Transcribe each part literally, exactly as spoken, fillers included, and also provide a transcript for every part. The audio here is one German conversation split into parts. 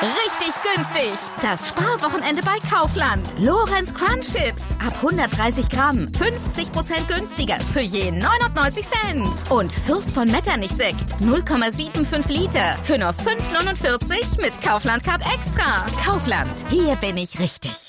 Richtig günstig. Das Sparwochenende bei Kaufland. Lorenz Crunch Chips. Ab hundertdreißig Gramm. fünfzig Prozent günstiger. Für je neunundneunzig Cent. Und Fürst von Metternich Sekt. null Komma fünfundsiebzig Liter. Für nur fünf neunundvierzig mit Kaufland Card Extra. Kaufland. Hier bin ich richtig.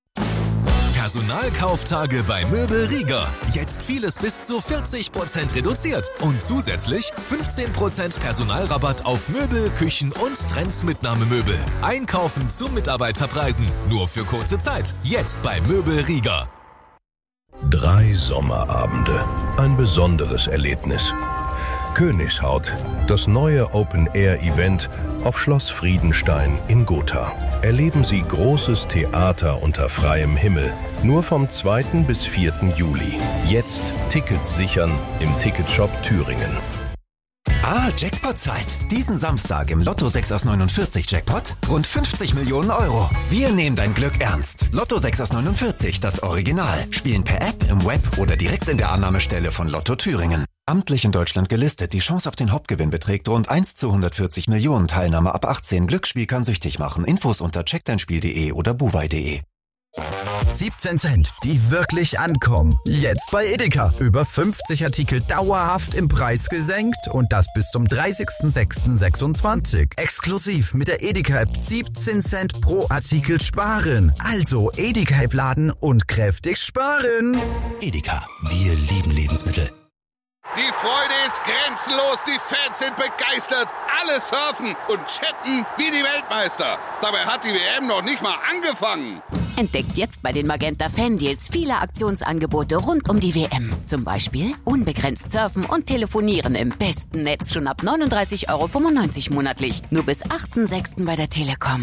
Personalkauftage bei Möbel Rieger. Jetzt vieles bis zu vierzig Prozent reduziert. Und zusätzlich fünfzehn Prozent Personalrabatt auf Möbel, Küchen und Trendsmitnahmemöbel. Einkaufen zu Mitarbeiterpreisen. Nur für kurze Zeit. Jetzt bei Möbel Rieger. Drei Sommerabende. Ein besonderes Erlebnis. Königshaut, das neue Open-Air-Event auf Schloss Friedenstein in Gotha. Erleben Sie großes Theater unter freiem Himmel. Nur vom zweiten bis vierten Juli. Jetzt Tickets sichern im Ticketshop Thüringen. Ah, Jackpot-Zeit. Diesen Samstag im Lotto sechs aus neunundvierzig Jackpot rund fünfzig Millionen Euro. Wir nehmen dein Glück ernst. Lotto sechs aus neunundvierzig, das Original. Spielen per App, im Web oder direkt in der Annahmestelle von Lotto Thüringen. Amtlich in Deutschland gelistet. Die Chance auf den Hauptgewinn beträgt rund eins zu hundertvierzig Millionen. Teilnahme ab achtzehn. Glücksspiel kann süchtig machen. Infos unter check dein spiel punkt de oder buwei punkt de. siebzehn Cent, die wirklich ankommen. Jetzt bei Edeka. Über fünfzig Artikel dauerhaft im Preis gesenkt und das bis zum dreißigsten sechsten sechsundzwanzig. Exklusiv mit der Edeka-App siebzehn Cent pro Artikel sparen. Also Edeka-App laden und kräftig sparen. Edeka, wir lieben Lebensmittel. Die Freude ist grenzenlos, die Fans sind begeistert, alle surfen und chatten wie die Weltmeister. Dabei hat die W M noch nicht mal angefangen. Entdeckt jetzt bei den Magenta Fan-Deals viele Aktionsangebote rund um die W M. Zum Beispiel unbegrenzt surfen und telefonieren im besten Netz schon ab neununddreißig Euro fünfundneunzig monatlich. Nur bis achten sechsten bei der Telekom.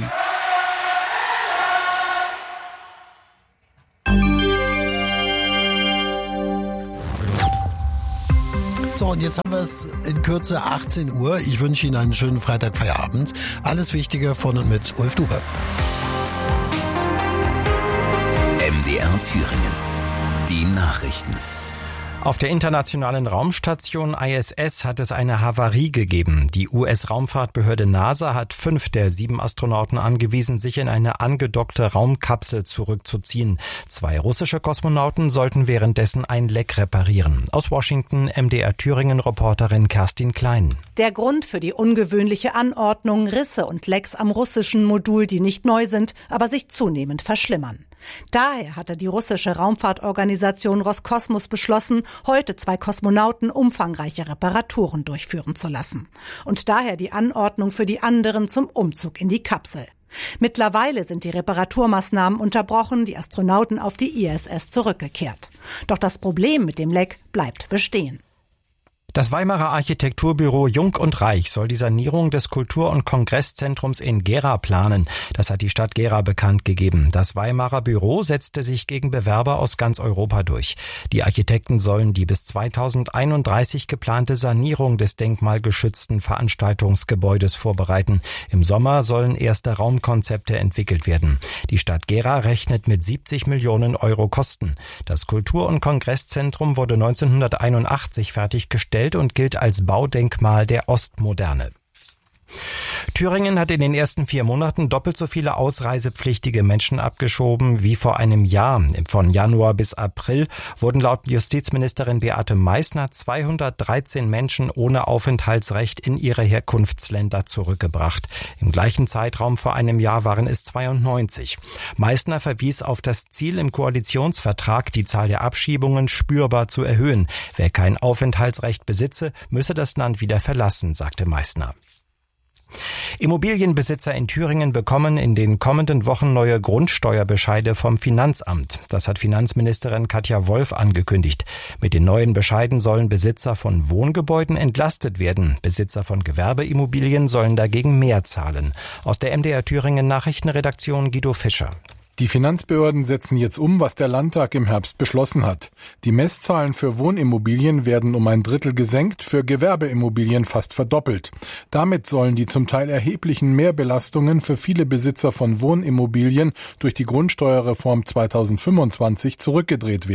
So, und jetzt haben wir es in Kürze achtzehn Uhr. Ich wünsche Ihnen einen schönen Freitagfeierabend. Alles Wichtige von und mit Ulf Duber. M D R Thüringen. Die Nachrichten. Auf der internationalen Raumstation I S S hat es eine Havarie gegeben. Die U S-Raumfahrtbehörde NASA hat fünf der sieben Astronauten angewiesen, sich in eine angedockte Raumkapsel zurückzuziehen. Zwei russische Kosmonauten sollten währenddessen ein Leck reparieren. Aus Washington M D R Thüringen-Reporterin Kerstin Klein. Der Grund für die ungewöhnliche Anordnung: Risse und Lecks am russischen Modul, die nicht neu sind, aber sich zunehmend verschlimmern. Daher hatte die russische Raumfahrtorganisation Roskosmos beschlossen, heute zwei Kosmonauten umfangreiche Reparaturen durchführen zu lassen. Und daher die Anordnung für die anderen zum Umzug in die Kapsel. Mittlerweile sind die Reparaturmaßnahmen unterbrochen, die Astronauten auf die I S S zurückgekehrt. Doch das Problem mit dem Leck bleibt bestehen. Das Weimarer Architekturbüro Jung und Reich soll die Sanierung des Kultur- und Kongresszentrums in Gera planen. Das hat die Stadt Gera bekannt gegeben. Das Weimarer Büro setzte sich gegen Bewerber aus ganz Europa durch. Die Architekten sollen die bis zweitausendeinunddreißig geplante Sanierung des denkmalgeschützten Veranstaltungsgebäudes vorbereiten. Im Sommer sollen erste Raumkonzepte entwickelt werden. Die Stadt Gera rechnet mit siebzig Millionen Euro Kosten. Das Kultur- und Kongresszentrum wurde neunzehnhunderteinundachtzig fertiggestellt und gilt als Baudenkmal der Ostmoderne. Thüringen hat in den ersten vier Monaten doppelt so viele ausreisepflichtige Menschen abgeschoben wie vor einem Jahr. Von Januar bis April wurden laut Justizministerin Beate Meißner zweihundertdreizehn Menschen ohne Aufenthaltsrecht in ihre Herkunftsländer zurückgebracht. Im gleichen Zeitraum vor einem Jahr waren es zweiundneunzig. Meißner verwies auf das Ziel im Koalitionsvertrag, die Zahl der Abschiebungen spürbar zu erhöhen. Wer kein Aufenthaltsrecht besitze, müsse das Land wieder verlassen, sagte Meißner. Immobilienbesitzer in Thüringen bekommen in den kommenden Wochen neue Grundsteuerbescheide vom Finanzamt. Das hat Finanzministerin Katja Wolf angekündigt. Mit den neuen Bescheiden sollen Besitzer von Wohngebäuden entlastet werden. Besitzer von Gewerbeimmobilien sollen dagegen mehr zahlen. Aus der M D R Thüringen Nachrichtenredaktion Guido Fischer. Die Finanzbehörden setzen jetzt um, was der Landtag im Herbst beschlossen hat. Die Messzahlen für Wohnimmobilien werden um ein Drittel gesenkt, für Gewerbeimmobilien fast verdoppelt. Damit sollen die zum Teil erheblichen Mehrbelastungen für viele Besitzer von Wohnimmobilien durch die Grundsteuerreform zweitausendfünfundzwanzig zurückgedreht werden.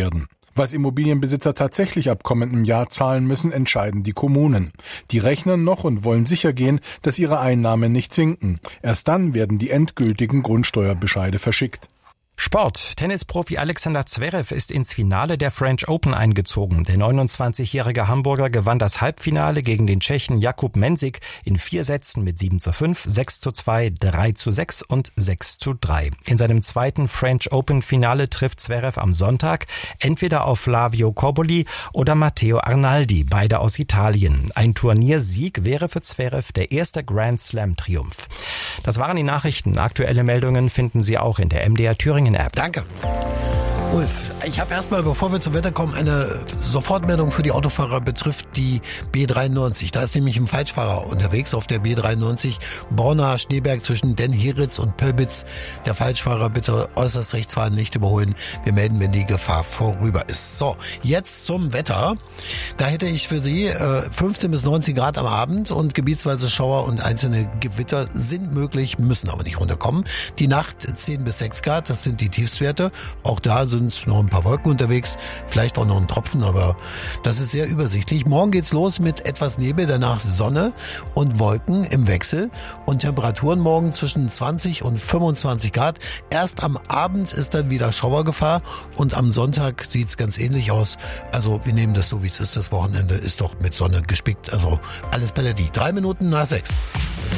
Was Immobilienbesitzer tatsächlich ab kommendem Jahr zahlen müssen, entscheiden die Kommunen. Die rechnen noch und wollen sicher gehen, dass ihre Einnahmen nicht sinken. Erst dann werden die endgültigen Grundsteuerbescheide verschickt. Sport. Tennisprofi Alexander Zverev ist ins Finale der French Open eingezogen. Der neunundzwanzigjährige Hamburger gewann das Halbfinale gegen den Tschechen Jakub Mensik in vier Sätzen mit sieben zu fünf, sechs zu zwei, drei zu sechs und sechs zu drei. In seinem zweiten French Open Finale trifft Zverev am Sonntag entweder auf Flavio Cobolli oder Matteo Arnaldi, beide aus Italien. Ein Turniersieg wäre für Zverev der erste Grand Slam Triumph. Das waren die Nachrichten. Aktuelle Meldungen finden Sie auch in der M D R Thüringen App. Danke. Ulf, ich habe erstmal, bevor wir zum Wetter kommen, eine Sofortmeldung für die Autofahrer betrifft die B dreiundneunzig. Da ist nämlich ein Falschfahrer unterwegs auf der B dreiundneunzig Borna-Schneeberg zwischen Den Heritz und Pölbitz. Der Falschfahrer bitte äußerst rechts fahren, nicht überholen. Wir melden, wenn die Gefahr vorüber ist. So, jetzt zum Wetter. Da hätte ich für Sie äh, fünfzehn bis neunzehn Grad am Abend und gebietsweise Schauer und einzelne Gewitter sind möglich, müssen aber nicht runterkommen. Die Nacht zehn bis sechs Grad, das sind die Tiefstwerte. Auch da sind noch ein paar Wolken unterwegs, vielleicht auch noch ein Tropfen, aber das ist sehr übersichtlich. Morgen geht's los mit etwas Nebel, danach Sonne und Wolken im Wechsel und Temperaturen morgen zwischen zwanzig und fünfundzwanzig Grad. Erst am Abend ist dann wieder Schauergefahr und am Sonntag sieht's ganz ähnlich aus. Also wir nehmen das so, wie es ist. Das Wochenende ist doch mit Sonne gespickt. Also alles Paletti. Drei Minuten nach sechs.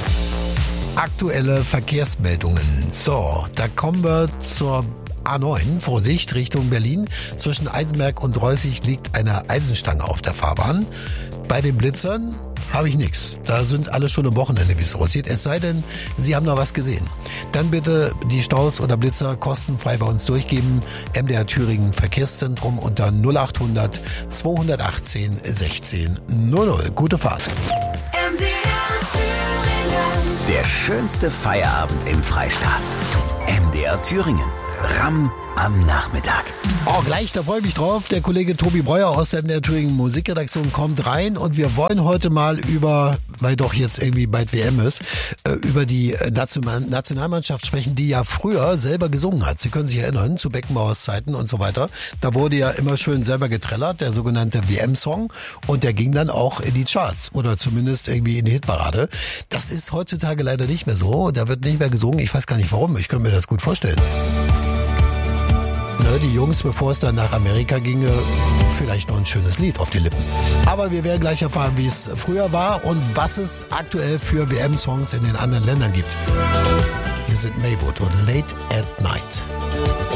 Aktuelle Verkehrsmeldungen. So, da kommen wir zur A neun, Vorsicht, Richtung Berlin. Zwischen Eisenberg und Reußig liegt eine Eisenstange auf der Fahrbahn. Bei den Blitzern habe ich nichts. Da sind alle schon am Wochenende, wie es aussieht. Es sei denn, Sie haben noch was gesehen. Dann bitte die Staus oder Blitzer kostenfrei bei uns durchgeben. M D R Thüringen Verkehrszentrum unter null achthundert zweihundertachtzehn sechzehn null null. Gute Fahrt. M D R Thüringen. Der schönste Feierabend im Freistaat. M D R Thüringen. Ramm am Nachmittag. Oh, gleich, da freue ich mich drauf. Der Kollege Tobi Breuer aus der M D R Thüringen Musikredaktion kommt rein und wir wollen heute mal über, weil doch jetzt irgendwie bald W M ist, über die Nationalmannschaft sprechen, die ja früher selber gesungen hat. Sie können sich erinnern, zu Beckenbauers Zeiten und so weiter. Da wurde ja immer schön selber getrellert, der sogenannte W M-Song, und der ging dann auch in die Charts oder zumindest irgendwie in die Hitparade. Das ist heutzutage leider nicht mehr so. Da wird nicht mehr gesungen. Ich weiß gar nicht warum. Ich könnte mir das gut vorstellen. Die Jungs, bevor es dann nach Amerika ginge, vielleicht noch ein schönes Lied auf die Lippen. Aber wir werden gleich erfahren, wie es früher war und was es aktuell für W M-Songs in den anderen Ländern gibt. Hier sind Maywood und Late at Night.